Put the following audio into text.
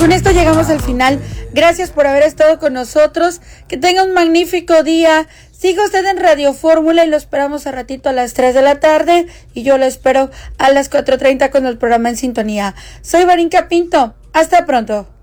con esto llegamos al final. Gracias por haber estado con nosotros. Que tenga un magnífico día. Siga usted en Radio Fórmula y lo esperamos a ratito a las 3 de la tarde. Y yo lo espero a las 4:30 con el programa En Sintonía. Soy Varinka Pinto. Hasta pronto.